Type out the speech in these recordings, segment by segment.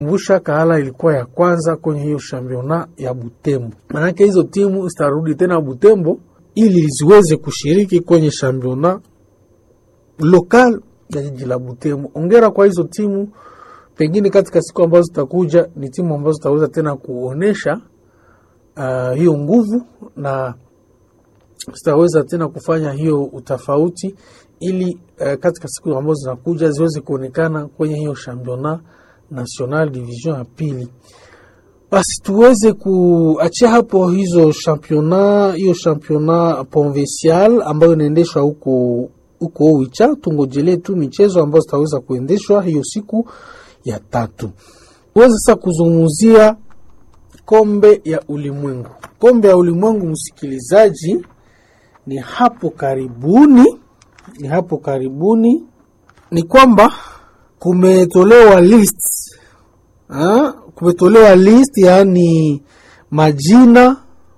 Mbusha Kahala ilikuwa ya kwanza kwenye hiyo championnat ya Butembo. Manake hizo timu zitarudi tena Butembo ili ziweze kushiriki kwenye championnat local ya jiji la Butembo. Ongera kwa hizo timu, pengine katika siku ambazo zitakuja ni timu ambazo zitaweza tena kuonesha hiyo nguvu na zitaweza tena kufanya hiyo utafauti ili katika siku ambazo zinakuja ziweze kuonekana kwenye hiyo championnat national division ya pili. Basi tuweze kuachia hapo hiyo championnat provincial ambayo inaendeshwa huko Oicha. Tungojelee tu michezo ambayo zitaweza kuendeshwa hiyo siku ya 3. Tuweze sasa kuzungumzia kombe ya ulimwengu. Kombe ya ulimwengu, msikilizaji, ni hapo karibuni. Ni kwamba kumetolewa list, yani majina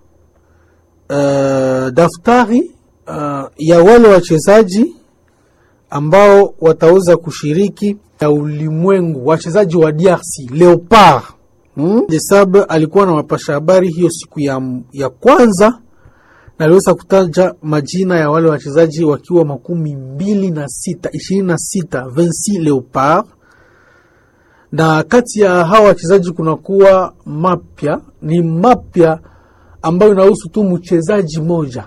daftari ya wale wachezaji ambao wataweza kushiriki ya ulimwengu, wachezaji wa DRC Leopard. Desabre alikuwa na wapasha habari hiyo siku ya kwanza, na aliweza kutaja majina ya wale wachezaji wakiwa 26 Leopard. Na kati ya hawa wachezaji kunakuwa mapya ambayo inahusu tu mchezaji moja.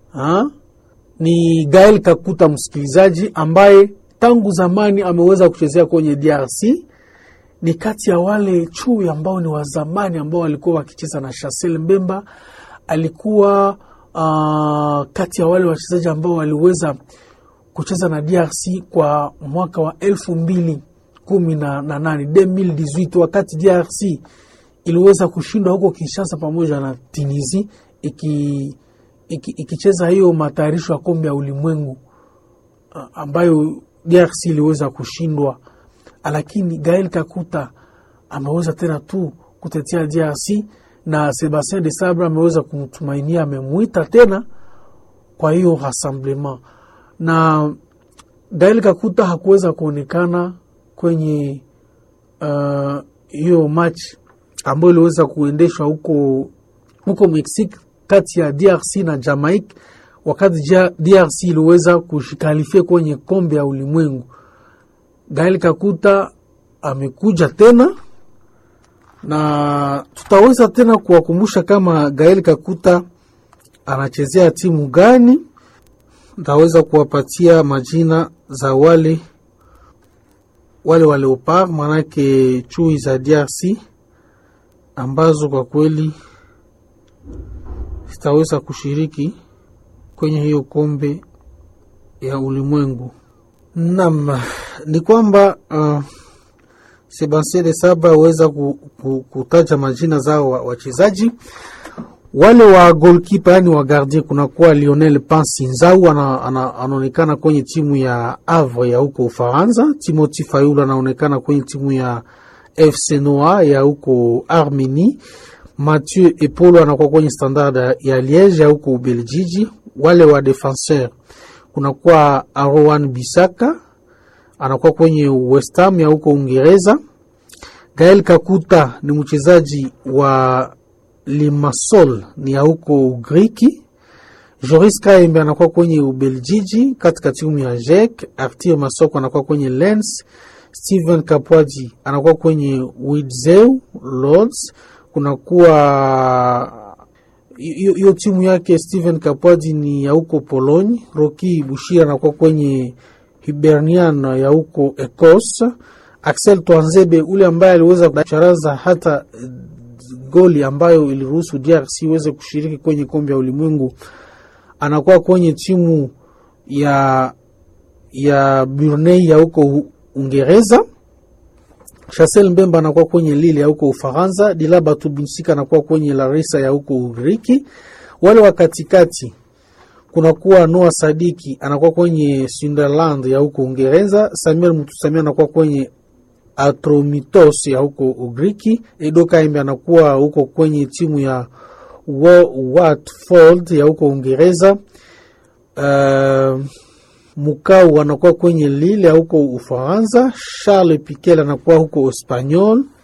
Ni Gael Kakuta, msikilizaji, ambaye tangu zamani ameweza kuchezea kwenye DRC. Ni kati ya wale chui ambao ni wa zamani ambao walikuwa wakicheza na Chancel Mbemba. Alikuwa kati ya wale wachezaji ambao waliweza kucheza na DRC kwa mwaka wa 2018 2018, wakati DRC iliweza kushindwa huko Kinshasa pamoja na Tunisia ikicheza hiyo matayarisho ya kombe ya ulimwengu ambayo DRC iliweza kushindwa. Lakini Gael Kakuta ameweza tena tu kutetea DRC, na Sebastien Desabre ameweza kumtumainia, amemuita tena kwa hiyo rassemblement. Na Gael Kakuta hakuweza kuonekana kwenye hiyo match ambayo iliweza kuendeshwa huko Mexico kati ya DRC na Jamaica, wakati DRC iliweza kushikalifia kwenye kombe ya ulimwengu. Gael Kakuta amekuja tena, na tutaweza tena kuwakumbusha kama Gael Kakuta anachezea timu gani. Tutaweza kuwapatia majina za wale wa Leopard, manake chui za DRC ambazo kwa kweli zitaweza kushiriki kwenye hiyo kombe ya ulimwengu. Naam, ni kwamba Sebastien Desabre weza kutaja majina zao wachezaji. Wale wa goalkeeper, yani wa gardien, kunakuwa Lionel Pansinzau, anaonekana kwenye timu ya Havre ya huko Ufaransa. Timothy Fayulu anaonekana kwenye timu ya FC Noa ya huko Armenie. Mathieu Epolo anakuwa kwenye Standard ya Liège ya huko Ubelgiji. Wale wa defenseur kunakuwa Arowan Bisaka anakuwa kwenye West Ham ya huko Uingereza. Gael Kakuta ni mchezaji wa Limassol ni ya huko Ugiriki. Joris Kaembe anakuwa kwenye Ubelgiji katika timu ya Genk. Arthur Masoko anakuwa kwenye Lens. Steven Kapwadi anakuwa kwenye Witzel Lords. Kunakuwa hiyo timu yake Steven Kapwadi ni ya huko Pologne. Rocky Bushira anakuwa kwenye Hibernian ya huko Ecosse. Axel Twanzebe, ule ambaye aliweza kucharaza hata goli ambayo iliruhusu DRC iweze kushiriki kwenye kombe ya ulimwengu, anakuwa kwenye timu ya Burnley ya huko Uingereza. Chancel Mbemba anakuwa kwenye Lille ya huko Ufaransa. Dilaba Tubinsika anakuwa kwenye Larissa ya huko Ugiriki. Wale wa katikati kunakuwa Noah Sadiki anakuwa kwenye Sunderland ya huko Uingereza. Samuel Mutusamia anakuwa kwenye Atromitos ya huko Ugiriki. Edo Kaimbe anakuwa huko kwenye timu ya Watford ya huko Uingereza. Mukau anakuwa kwenye Lille ya huko Ufaransa. Charles Piquel anakuwa huko Espanyol.